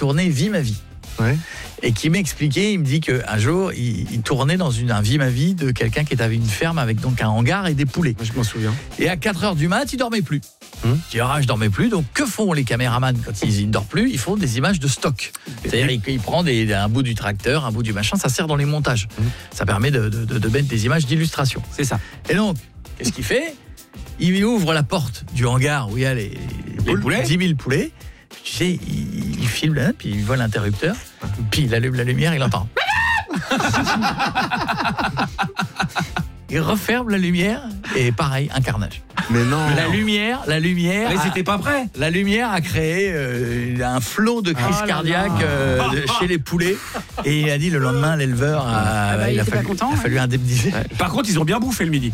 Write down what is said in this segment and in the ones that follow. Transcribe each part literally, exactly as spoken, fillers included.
tourné Vie ma vie. Ouais. Et qui m'expliquait, il me dit qu'un jour, il, il tournait dans une, un Vie ma vie de quelqu'un qui avait une ferme avec donc un hangar et des poulets. Je m'en souviens. Et à quatre heures du mat, il dormait plus. Hum. Je dis, ah, je dormais plus. Donc, que font les caméramans quand ils ne dorment plus? Ils font des images de stock. C'est-à-dire, il, il prend des, un bout du tracteur, un bout du machin, ça sert dans les montages. Hum. Ça permet de, de, de, de mettre des images d'illustration. C'est ça. Et donc, qu'est-ce qu'il fait? Il ouvre la porte du hangar où il y a les, les poulets. dix mille poulets. Tu sais, il, il filme là, puis il voit l'interrupteur, puis il allume la lumière, il entend. Il referme la lumière et pareil, un carnage. Mais non. La lumière, la lumière. Ils a- étaient pas prêts. La lumière a créé euh, un flot de crise Oh là cardiaque là. euh, de- chez les poulets. Et il a dit le lendemain, l'éleveur a, Ah bah, il il a était fallu, pas content, il a ouais. fallu indemniser. Par contre, ils ont bien bouffé le midi.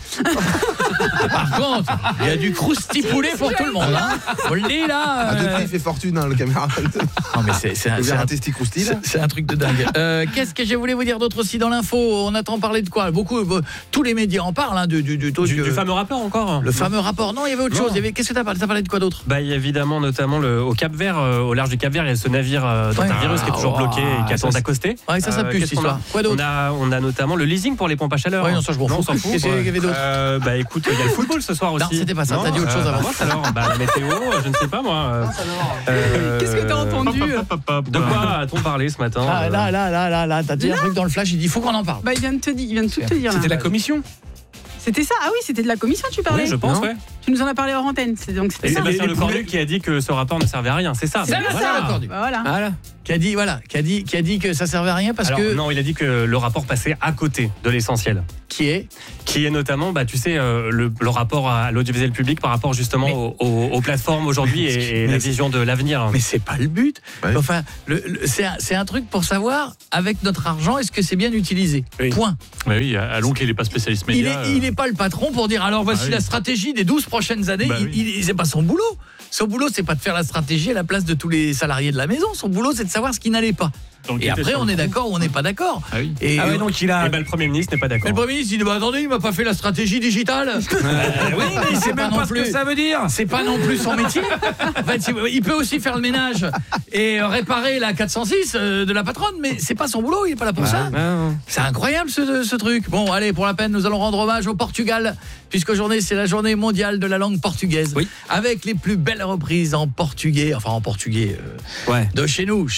Par contre, il y a du crousti poulet pour tout le monde. Hein. On le dit là. Ah, euh, depuis, il fait fortune, hein, le caméraman. Non mais c'est c'est un, Il c'est a un- un testi crousti, là. c'est- c'est un truc de dingue. Euh, Qu'est-ce que je voulais vous dire d'autre aussi dans l'info? On attend parler de quoi? Beaucoup, euh, tous les médias en parlent hein, du, du, du, Du, du- du fameux rapport encore. le fameux rapport. Non, il y avait autre Non. chose. Il y avait- Qu'est-ce que t'as parlé? T'as parlé de quoi d'autre? Bah, il y a évidemment notamment le, au Cap Vert, euh, au large du Cap Vert, il y a ce navire euh, d'antivirus Ouais. qui est toujours Ah, bloqué et qui ça, attend c'est- d'accoster. Ouais, ça, ça Euh, pue, qu'est-ce cette qu'on a histoire. Quoi d'autre? on a, on a notamment le leasing pour les pompes à chaleur. Ouais, non, ça, je m'en Non, fous. on s'en fout. Qu'est-ce qu'il y avait d'autre? Euh, bah écoute, il y a le football ce soir aussi. Non, c'était pas ça, t'as dit autre chose avant. Bah, alors, bah, la météo, je ne sais pas moi. Euh, Qu'est-ce que t'as entendu? hop, hop, hop, hop. De quoi a-t-on parlé ce matin? Ah, euh là, là, là, là, là, t'as dit un truc dans le flash, il dit faut qu'on en parle. Bah, il vient de te dire, il vient de tout te dire. là. C'était la commission. C'était ça. Ah oui, c'était de la commission, tu parlais. Oui, je pense, Non ouais. Tu nous en as parlé hors antenne. C'est donc c'était Et ça. Sébastien les Lecornu poulets- qui a dit que ce rapport ne servait à rien, c'est ça. C'est Voilà. Sébastien Lecornu. Bah, voilà. Voilà. Qui a dit, voilà, qui a dit, qui a dit que ça servait à rien parce Alors, que. non, il a dit que le rapport passait à côté de l'essentiel. Qui est Qui est notamment, bah, tu sais, euh, le, le rapport à l'audiovisuel public par rapport justement Mais- aux, aux- aux plateformes aujourd'hui Mais- et, et mais- la vision de l'avenir. Mais c'est pas le but. Ouais. Enfin, le- le- c'est un, c'est un truc pour savoir, avec notre argent, est-ce que c'est bien utilisé? Oui. Point. Bah oui, à l'oncle, il est pas spécialiste Il média. est, il est pas le patron pour dire alors voici Ah oui. la stratégie des douze prochaines années. Bah il, oui. il- c'est pas son boulot. Son boulot, c'est pas de faire la stratégie à la place de tous les salariés de la maison. Son boulot, c'est de savoir ce qui n'allait pas. Donc, il Et était après, sur on le est coup. d'accord ou on n'est pas d'accord. Ah oui. Et Ah ouais, donc il a. Et bah, le Premier ministre n'est pas mais d'accord. le Premier ministre, il dit bah, attendez, il m'a pas fait la stratégie digitale. Oui, mais il sait pas même non pas ce que plus. ça veut dire. C'est pas non plus son métier. En fait, c'est- il peut aussi faire le ménage et euh, réparer la quatre cent six euh, de la patronne, mais c'est pas son boulot, il est pas là pour ça. C'est incroyable ce, ce truc. Bon, allez, pour la peine, nous allons rendre hommage au Portugal, puisqu'aujourd'hui c'est la journée mondiale de la langue portugaise, Oui. avec les plus belles reprises en portugais, enfin en portugais euh, Ouais. de chez nous.